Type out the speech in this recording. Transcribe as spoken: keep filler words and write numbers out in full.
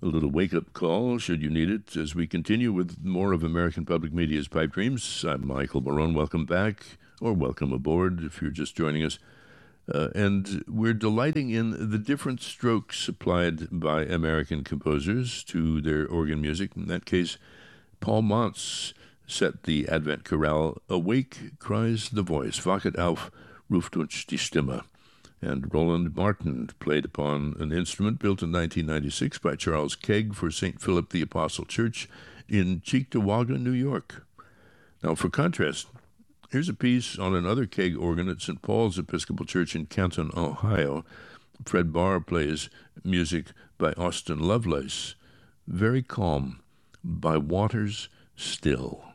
A little wake-up call, should you need it, as we continue with more of American Public Media's Pipe Dreams. I'm Michael Barone. Welcome back, or welcome aboard if you're just joining us. Uh, and we're delighting in the different strokes applied by American composers to their organ music. In that case, Paul Montz set the Advent chorale, "Awake cries the voice, wachet auf, ruft uns die Stimme." And Roland Martin played upon an instrument built in nineteen ninety-six by Charles Kegg for Saint Philip the Apostle Church in Cheektowaga, New York. Now, for contrast, here's a piece on another Kegg organ at Saint Paul's Episcopal Church in Canton, Ohio. Fred Barr plays music by Austin Lovelace. Very calm, "By Waters Still."